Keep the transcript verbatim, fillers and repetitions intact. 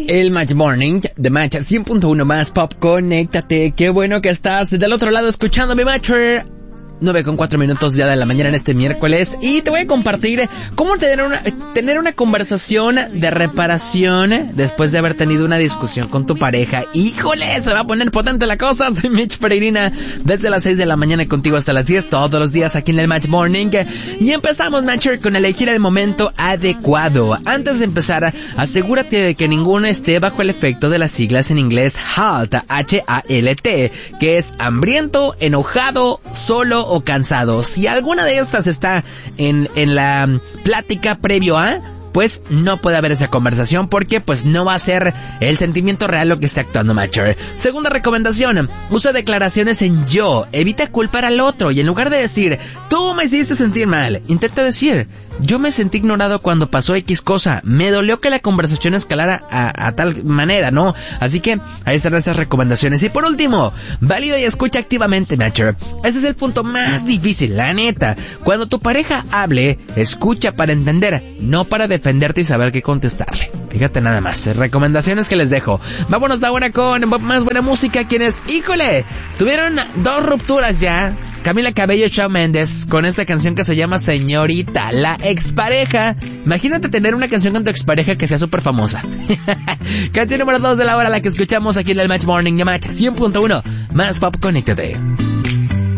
El Match Morning de Match cien punto uno más Pop, conéctate. Qué bueno que estás del otro lado escuchando mi Matcher. nueve con cuatro minutos ya de la mañana en este miércoles, y te voy a compartir cómo tener una tener una conversación de reparación después de haber tenido una discusión con tu pareja. ¡Híjole! Se va a poner potente la cosa. Soy Mitch Peregrina, desde las seis de la mañana contigo hasta las diez, todos los días aquí en el Match Morning. Y empezamos, Matcher, con elegir el momento adecuado. Antes de empezar, asegúrate de que ninguno esté bajo el efecto de las siglas en inglés HALT, H A L T, que es hambriento, enojado, solo o cansado. Si alguna de estas está en, en la plática previo a, pues no puede haber esa conversación, porque pues no va a ser el sentimiento real lo que está actuando, Matcher. Segunda recomendación, usa declaraciones en yo. Evita culpar al otro y en lugar de decir, tú me hiciste sentir mal, intenta decir, yo me sentí ignorado cuando pasó X cosa. Me dolió que la conversación escalara a, a tal manera, ¿no? Así que ahí están esas recomendaciones. Y por último, valida y escucha activamente, Matcher. Ese es el punto más difícil, la neta. Cuando tu pareja hable, escucha para entender, no para defenderte y saber qué contestarle. Fíjate nada más, recomendaciones que les dejo. Vámonos ahora con más buena música. Quienes, híjole, tuvieron dos rupturas ya. Camila Cabello y Shawn Mendes con esta canción que se llama Señorita, la expareja. Imagínate tener una canción con tu expareja que sea súper famosa. Canción número dos de la hora, la que escuchamos aquí en el Match Morning de Match cien punto uno más Pop, conéctate.